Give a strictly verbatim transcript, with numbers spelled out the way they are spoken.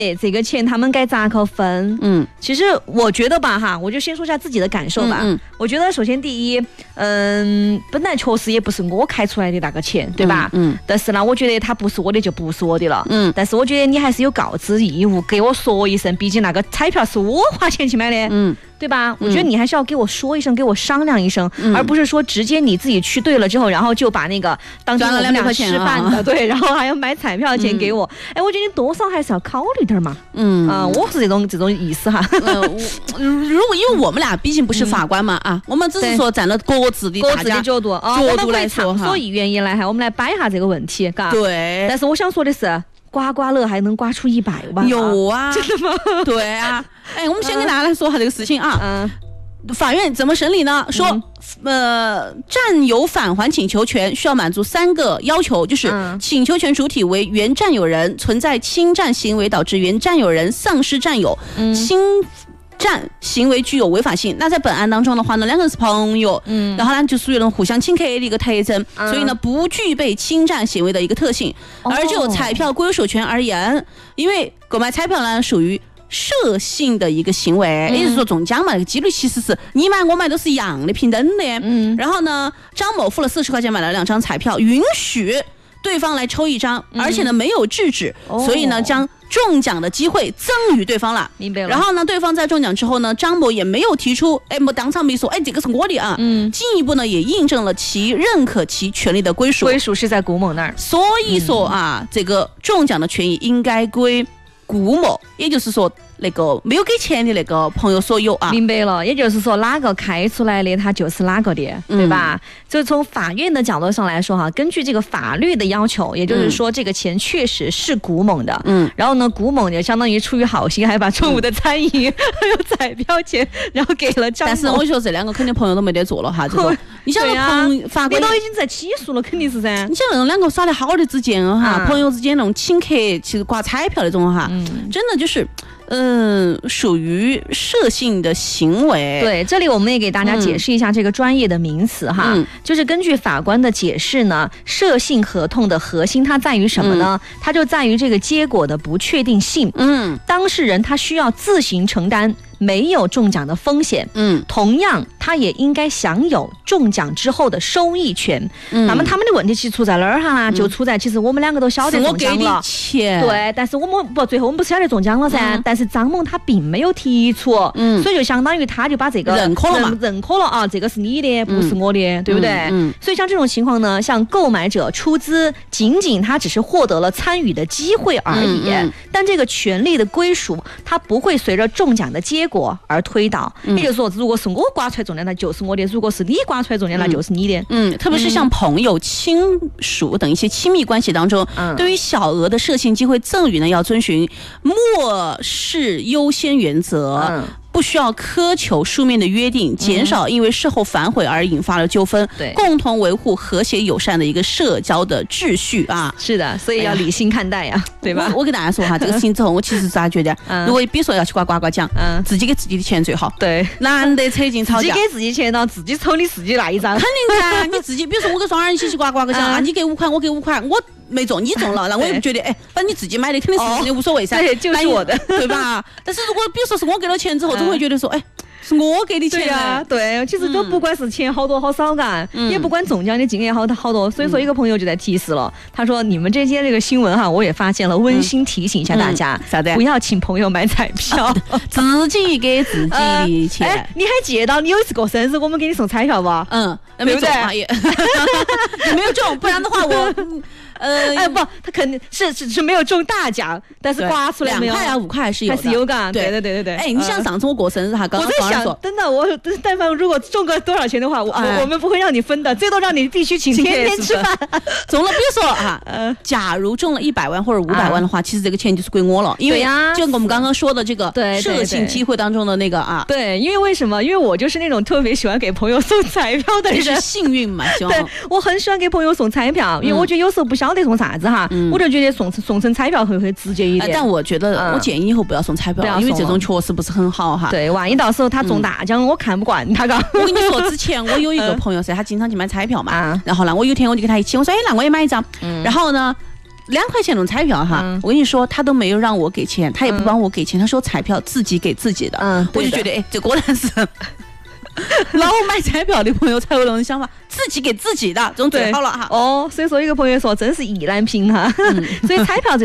这个钱他们该咋个分？ 嗯， 其实我觉得吧，哈，我就先说一下自己的感受吧。 嗯嗯、 我觉得首先第一，嗯，本来确实也不是我开出来的那个钱，对吧？ 嗯。嗯但是呢，我觉得它不是我的就不是我的了。 嗯。 但是我觉得你还是有告知义务，给我说一声，毕竟那个彩票是我花钱去买的。 嗯。 对吧？我觉得你还是要给我说一声，给我商量一声， 嗯、 而不是说直接你自己去对了之后，然后就把那个当天我们俩吃饭的，对，然后还要买彩票钱给我。哎、嗯，我觉得你多少还是要考虑点嘛。 嗯啊、呃，我是这种这种意思哈。 呃，如果因为我们俩毕竟不是法官嘛、嗯、啊，我们只是说站了各自的各自的角度啊， 角度来说哈，所以愿意来哈，我们来摆一下这个问题，嘎。 对。 但是我想说的是。刮刮乐还能刮出一百万、啊？ 有啊， 真的吗？ 对啊，哎，我们先跟大家来说下这个事情啊。嗯，法院怎么审理呢？说，嗯、呃，占有返还请求权需要满足三个要求，就是、嗯、请求权主体为原占有人，存在侵占行为导致原占有人丧失占有，嗯、侵。占行为具有违法性，那在本案当中的话呢，两个人是朋友，嗯，然后呢就属于那种互相请客的一个特征，嗯、所以呢不具备侵占行为的一个特性。哦、而就彩票归属权而言，因为购买彩票呢属于涉性的一个行为，嗯、也就是说中奖嘛，那个几率其实是你买我买都是一样的，平等的。嗯，然后呢，张某付了四十块钱买了两张彩票，允许对方来抽一张，嗯、而且呢没有制止，哦、所以呢将中奖的机会赠予对方了。 明白了。 然后呢，对方在中奖之后呢，张某也没有提出，哎，没当场没说，哎，这个是我的啊。嗯。进一步呢，也印证了其认可其权利的归属。 归属是在顾某那儿。 所以说啊，嗯、这个中奖的权益应该归顾某，也就是说。那个没有给钱的那个朋友所有啊， 明白了，也就是说哪个开出来的他就是哪个的，嗯、对吧？就从法院的角度上来说哈，根据这个法律的要求，也就是说这个钱确实是古某的，嗯，然后呢，古某就相当于出于好心，还把中午的餐饮还有彩票钱，然后给了张某。 但是我觉得这两个肯定朋友都没得做了哈，这个你想朋友法官你都已经在起诉了，肯定是噻。 你想那种两个耍得好的之间哈，啊、朋友之间那种请客，其实刮彩票那种哈，嗯、真的就是。嗯，属于涉性的行为。 对，这里我们也给大家解释一下这个专业的名词哈，嗯、就是根据法官的解释呢，涉性合同的核心它在于什么呢？嗯、它就在于这个结果的不确定性。嗯，当事人他需要自行承担没有中奖的风险。嗯，同样他也应该享有中奖之后的收益权。嗯，那么他们的问题其实出在哪儿哈？嗯、就出在其实我们两个都晓得中奖了， 钱对，但是我们不最后我们不是晓得中奖了噻，嗯、但是张某他并没有提出，嗯，所以就相当于他就把这个认可了嘛， 认可了啊，这个是你的，不是我的，嗯、对不对？嗯，所以像这种情况呢，像购买者出资，仅仅他只是获得了参与的机会而已，嗯嗯、但这个权利的归属，它不会随着中奖的结果而推倒。嗯、也就是说，如果是我刮出来中奖，那就是我的；如果是你刮出来中奖，那就是你的。 嗯，特别是像朋友、亲属等一些亲密关系当中，嗯、对于小额的涉性机会赠与呢，要遵循末世优先原则。嗯，不需要苛求书面的约定，减少因为事后反悔而引发了纠纷，对，共同维护和谐友善的一个社交的秩序啊。 是的，所以要理性看待呀，哎、对吧？ 我, 我给大家说哈，这个事情之后，我其实咋觉得，嗯、如果比如说要去刮刮刮奖，嗯，自己给自己的钱最好， 对， 难得扯进吵架， 自己给自己钱呢，自己抽你自己那一张， 肯定噻。你自己，比如说我跟双儿一起去刮刮个奖、嗯、啊，你给五块，我给五块，我没中，你中了，那我也不觉得，哎，反正你自己买的肯定是你的，无所谓噻， 对，就是我的， 对吧？但是如果比如说是我给了钱之后，总会觉得说，哎。是我给的钱呀，对，其实都不管是钱好多好少干，嗯、也不管中奖的金额好好多，所以说一个朋友就在提示了，他说你们这些这个新闻哈，我也发现了，温馨提醒一下大家， 啥子？ 不要请朋友买彩票， 自己给自己的钱。 哎，你还记得到你有一次过生日，我们给你送彩票不？ 嗯，没中嘛也，没有中，不然的话我。 呃，哎不，他肯定是只是没有中大奖，但是刮出来没有两块啊五块还是有的， 还是有的。对对对对对。 哎，你想上次我过生日哈，刚刚我在想，真的我但凡如果中个多少钱的话，我我们不会让你分的，最多让你必须请天天吃饭。 中了，比如说哈，假如中了一百万或者五百万的话，其实这个钱就是归我了，因为就我们刚刚说的这个涉性机会当中的那个啊， 对，因为为什么？因为我就是那种特别喜欢给朋友送彩票的人， 是幸运嘛，希望。 对，我很喜欢给朋友送彩票，因为我觉得有时候不晓得送啥子哈。嗯、我就觉得送送成彩票会会直接一点、呃， 但我觉得、嗯、我建议以后不要送彩票，因为这种确实不是很好哈。 对，万一到时候他中大奖，嗯、我看不惯他个。 我跟你说，之前我有一个朋友噻，他经常去买彩票嘛，嗯、然后呢，我有一天我就跟他一起，我说，哎，那我也买一张。嗯、然后呢， 两块钱的彩票哈，嗯、我跟你说，他都没有让我给钱，他也不帮我给钱，他说彩票自己给自己的，嗯，我就觉得哎，这果然是老买彩票的朋友才有那种想法，自己给自己的这种最好了哈。 哦，所以说一个朋友说，真是意难平哈，嗯、所以彩票这